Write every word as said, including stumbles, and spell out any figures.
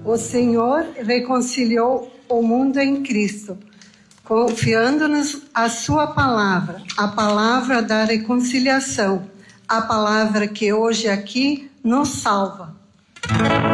O Senhor reconciliou o mundo em Cristo, confiando-nos a sua palavra, a palavra da reconciliação, a palavra que hoje aqui nos salva.